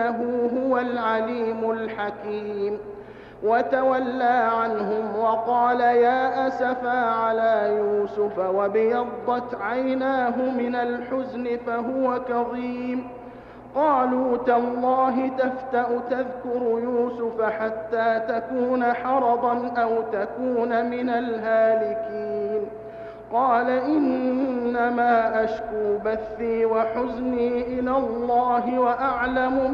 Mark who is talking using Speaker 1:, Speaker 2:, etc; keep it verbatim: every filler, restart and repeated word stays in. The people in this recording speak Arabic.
Speaker 1: هو العليم الحكيم. وتولى عنهم وقال يا أسفا على يوسف وابيضت عيناه من الحزن فهو كظيم. قالوا تالله تفتأ تذكر يوسف حتى تكون حرضا أو تكون من الهالكين. قال إنما أشكو بثي وحزني إلى الله وأعلم